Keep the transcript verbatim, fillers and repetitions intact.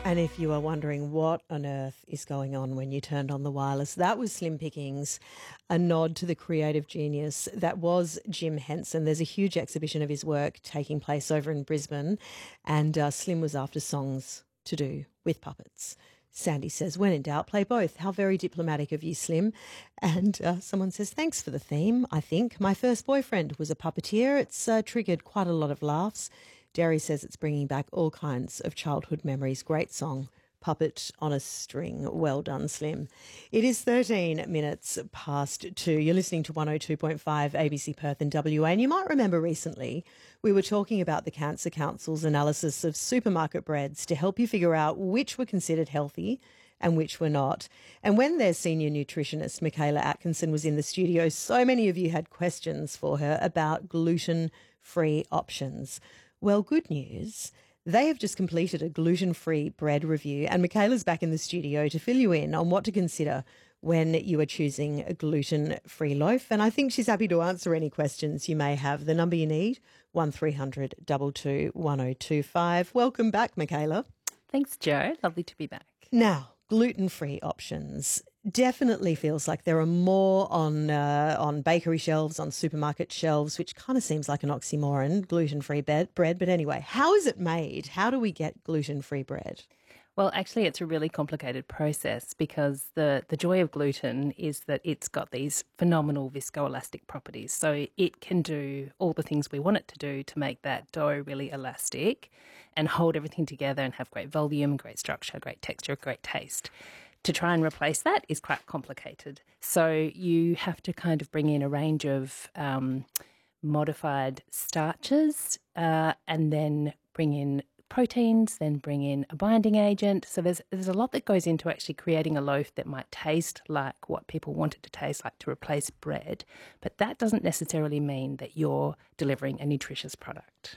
And if you are wondering what on earth is going on when you turned on the wireless, that was Slim Pickings, a nod to the creative genius that was Jim Henson. There's a huge exhibition of his work taking place over in Brisbane, and uh, Slim was after songs to do with puppets. Sandy says, when in doubt, play both. How very diplomatic of you, Slim. And uh, someone says, thanks for the theme, I think. My first boyfriend was a puppeteer. It's uh, triggered quite a lot of laughs. Derry says it's bringing back all kinds of childhood memories. Great song, Puppet on a String. Well done, Slim. It is thirteen minutes past two. You're listening to one oh two point five A B C Perth and W A. And you might remember recently we were talking about the Cancer Council's analysis of supermarket breads to help you figure out which were considered healthy and which were not. And when their senior nutritionist, Michaela Atkinson, was in the studio, so many of you had questions for her about gluten-free options. Well, good news. They have just completed a gluten-free bread review, and Michaela's back in the studio to fill you in on what to consider when you are choosing a gluten-free loaf. And I think she's happy to answer any questions you may have. The number you need, one three hundred two two one oh two five. Welcome back, Michaela. Thanks, Jo. Lovely to be back. Now, gluten-free options. Definitely feels like there are more on uh, on bakery shelves, on supermarket shelves, which kind of seems like an oxymoron, gluten-free be- bread. But anyway, how is it made? How do we get gluten-free bread? Well, actually, it's a really complicated process because the, the joy of gluten is that it's got these phenomenal viscoelastic properties. So it can do all the things we want it to do to make that dough really elastic and hold everything together and have great volume, great structure, great texture, great taste. To try and replace that is quite complicated. So you have to kind of bring in a range of um, modified starches uh, and then bring in proteins, then bring in a binding agent. So there's there's a lot that goes into actually creating a loaf that might taste like what people want it to taste like to replace bread. But that doesn't necessarily mean that you're delivering a nutritious product.